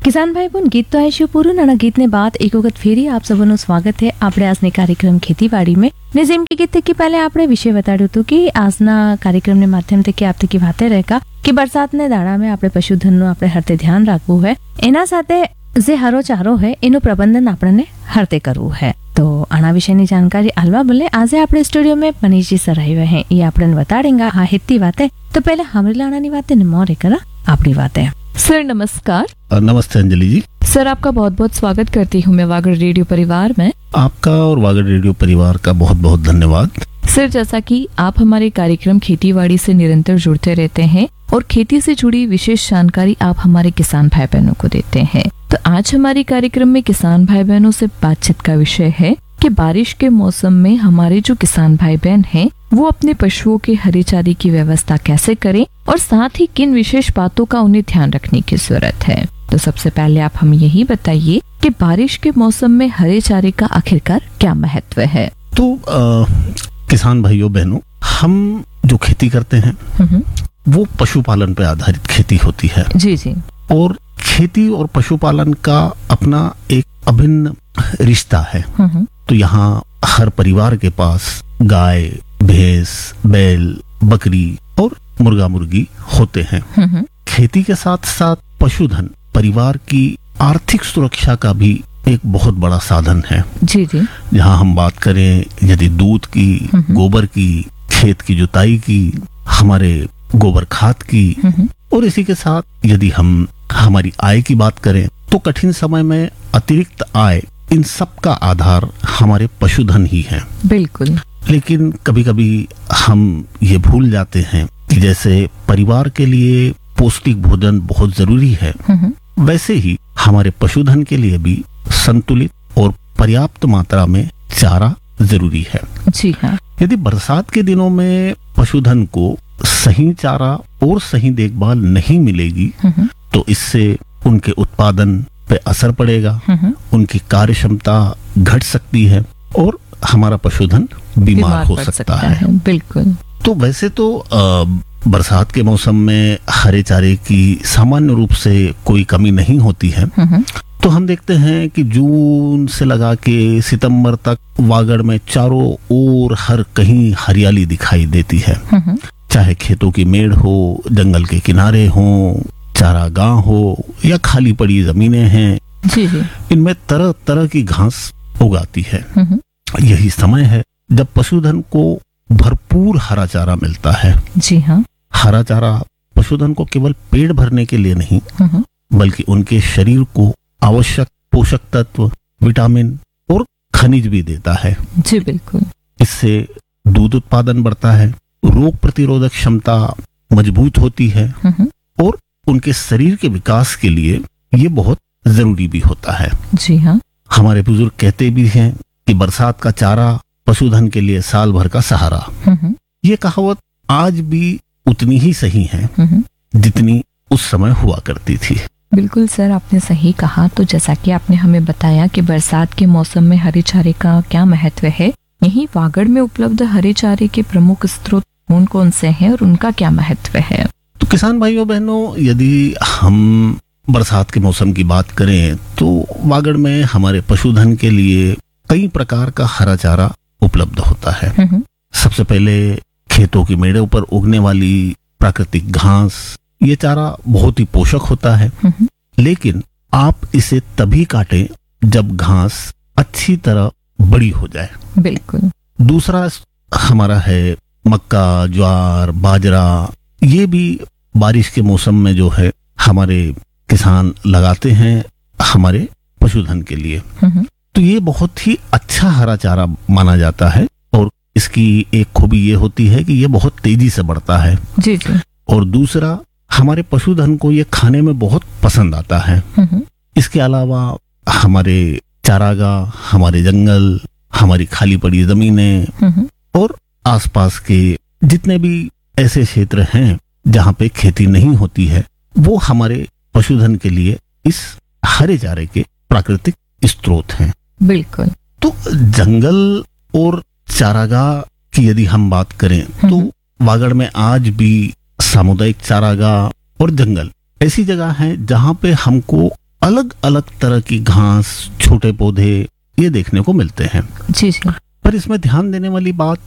કિસાન ભાઈ બોન ગીત તો આવીશું પૂરું નાના ગીતને બાદ એક વખત ફેરી આપ સૌનું સ્વાગત છે આપણે આજની કાર્યક્રમ ખેતીવાડી में ने જેમ કે ગીત કે પહેલે આપણે વિષય બતાડ્યું હતું કે આજના કાર્યક્રમને માધ્યમથી કે આપ તકી વાતે રહેકા કે વરસાદને દાડામાં આપણે પશુધનનું આપણે હરતે ધ્યાન રાખવું है એના સાથે જે હરો ચારો है એનું પ્રબંધન આપણને હરતે કરવું है तो આના વિશેની જાણકારી આલવા બદલે આજે આપણે સ્ટુડિયો में मनीष जी सर आए हैं ये આપણને बताड़ेंगे हाँ हित्ती बातें तो पहले हमरी लाना बातें ने मोरे करा अपनी बातें। सर नमस्कार। नमस्ते अंजलि जी। सर आपका बहुत बहुत स्वागत करती हूँ मैं वागड़ रेडियो परिवार में। आपका और वागड़ रेडियो परिवार का बहुत बहुत धन्यवाद। सर जैसा कि आप हमारे कार्यक्रम खेतीबाड़ी से निरंतर जुड़ते रहते हैं और खेती से जुड़ी विशेष जानकारी आप हमारे किसान भाई बहनों को देते हैं, तो आज हमारे कार्यक्रम में किसान भाई बहनों से बातचीत का विषय है कि बारिश के मौसम में हमारे जो किसान भाई बहन हैं वो अपने पशुओं के हरे चारे की व्यवस्था कैसे करें और साथ ही किन विशेष बातों का उन्हें ध्यान रखने की जरूरत है। तो सबसे पहले आप हमें यही बताइए कि बारिश के मौसम में हरे चारे का आखिरकार क्या महत्व है। तो किसान भाइयों बहनों, हम जो खेती करते हैं वो पशुपालन पे आधारित खेती होती है। जी जी। और खेती और पशुपालन का अपना एक अभिन्न रिश्ता है। तो यहाँ हर परिवार के पास गाय, भैंस, बैल, बकरी और मुर्गा मुर्गी होते हैं। खेती के साथ साथ पशुधन परिवार की आर्थिक सुरक्षा का भी एक बहुत बड़ा साधन है। जी जी। जहाँ हम बात करें यदि दूध की, गोबर की, खेत की जुताई की, हमारे गोबर खाद की, और इसी के साथ यदि हम हमारी आय की बात करें तो कठिन समय में अतिरिक्त आय, इन सब का आधार हमारे पशुधन ही है। बिल्कुल। लेकिन कभी कभी हम ये भूल जाते हैं कि जैसे परिवार के लिए पौष्टिक भोजन बहुत जरूरी है, वैसे ही हमारे पशुधन के लिए भी संतुलित और पर्याप्त मात्रा में चारा जरूरी है। जी हाँ। यदि बरसात के दिनों में पशुधन को सही चारा और सही देखभाल नहीं मिलेगी तो इससे उनके उत्पादन पे असर पड़ेगा, उनकी कार्य क्षमता घट सकती है और हमारा पशुधन बीमार हो सकता है। बिल्कुल। तो वैसे तो बरसात के मौसम में हरे चारे की सामान्य रूप से कोई कमी नहीं होती है। तो हम देखते हैं कि जून से लगा के सितंबर तक वागड़ में चारों ओर हर कहीं हरियाली दिखाई देती है। चाहे खेतों की मेड़ हो, जंगल के किनारे हो, चारागाह हो या खाली पड़ी जमीनें हैं, जी जी। इनमें तरह तरह की घास उगाती है। यही समय है जब पशुधन को भरपूर हरा चारा मिलता है। जी हाँ। हरा चारा पशुधन को केवल पेट भरने के लिए नहीं बल्कि उनके शरीर को आवश्यक पोषक तत्व, विटामिन और खनिज भी देता है। जी बिल्कुल। इससे दूध उत्पादन बढ़ता है, रोग प्रतिरोधक क्षमता मजबूत होती है और उनके शरीर के विकास के लिए ये बहुत जरूरी भी होता है। जी हाँ। हमारे बुजुर्ग कहते भी हैं कि बरसात का चारा पशुधन के लिए साल भर का सहारा। ये कहावत आज भी उतनी ही सही है जितनी उस समय हुआ करती थी। बिल्कुल सर, आपने सही कहा। तो जैसा कि आपने हमें बताया कि बरसात के मौसम में हरे चारे का क्या महत्व है, यही वागड़ में उपलब्ध हरे चारे के प्रमुख स्रोत कौन कौन से हैं और उनका क्या महत्व है। तो किसान भाइयों बहनों, यदि हम बरसात के मौसम की बात करें तो वागड़ में हमारे पशुधन के लिए कई प्रकार का हरा चारा उपलब्ध होता है। सबसे पहले खेतों की मेड़ों पर उगने वाली प्राकृतिक घास, ये चारा बहुत ही पोषक होता है। लेकिन आप इसे तभी काटें जब घास अच्छी तरह बड़ी हो जाए। बिल्कुल। दूसरा हमारा है मक्का, ज्वार, बाजरा, ये भी बारिश के मौसम में जो है हमारे किसान लगाते हैं हमारे पशुधन के लिए। तो ये बहुत ही अच्छा हरा चारा माना जाता है और इसकी एक खूबी ये होती है कि ये बहुत तेजी से बढ़ता है। जी जी। और दूसरा, हमारे पशुधन को ये खाने में बहुत पसंद आता है। इसके अलावा हमारे चारागाह, हमारे जंगल, हमारी खाली पड़ी जमीनें और आसपास के जितने भी ऐसे क्षेत्र हैं जहाँ पे खेती नहीं होती है, वो हमारे पशुधन के लिए इस हरे चारे के प्राकृतिक स्रोत हैं। बिल्कुल। तो जंगल और चारागाह की यदि हम बात करें तो वागड़ में आज भी सामुदायिक चारागाह और जंगल ऐसी जगह है जहाँ पे हमको अलग अलग तरह की घास, छोटे पौधे ये देखने को मिलते हैं। जी जी। पर इसमें ध्यान देने वाली बात